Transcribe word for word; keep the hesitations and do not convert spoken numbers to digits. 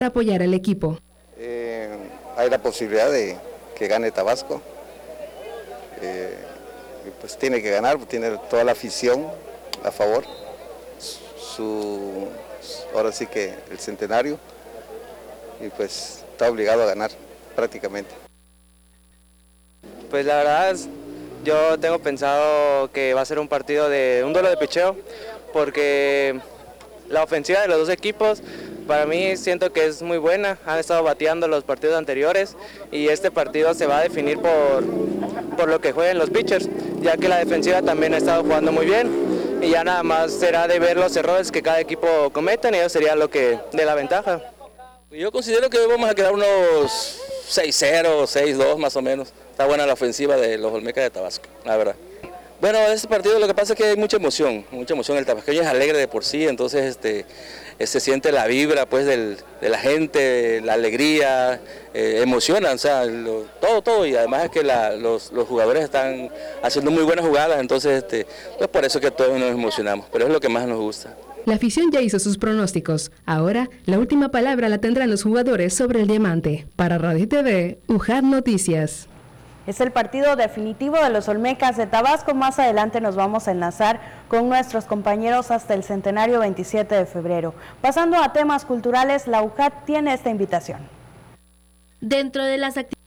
apoyar al equipo. Eh, hay la posibilidad de que gane Tabasco, eh, pues tiene que ganar, tiene toda la afición a favor, su, ahora sí que el centenario, y pues está obligado a ganar prácticamente. Pues la verdad, yo tengo pensado que va a ser un partido de un duelo de picheo, porque la ofensiva de los dos equipos para mí siento que es muy buena, han estado bateando los partidos anteriores y este partido se va a definir por, por lo que jueguen los pitchers, ya que la defensiva también ha estado jugando muy bien y ya nada más será de ver los errores que cada equipo cometan y eso sería lo que de la ventaja. Yo considero que vamos a quedar unos seis cero, seis dos más o menos. Está buena la ofensiva de los Olmecas de Tabasco, la verdad. Bueno, este partido lo que pasa es que hay mucha emoción, mucha emoción. El tabasqueño es alegre de por sí, entonces este, se siente la vibra pues del, de la gente, la alegría, eh, emocionan, o sea, lo, todo, todo. Y además es que la, los, los jugadores están haciendo muy buenas jugadas, entonces este, pues por eso que todos nos emocionamos, pero es lo que más nos gusta. La afición ya hizo sus pronósticos. Ahora, la última palabra la tendrán los jugadores sobre el diamante. Para Radio T V, U J A T Noticias. Es el partido definitivo de los Olmecas de Tabasco. Más adelante nos vamos a enlazar con nuestros compañeros hasta el centenario veintisiete de febrero. Pasando a temas culturales, la U J A T tiene esta invitación. Dentro de las actividades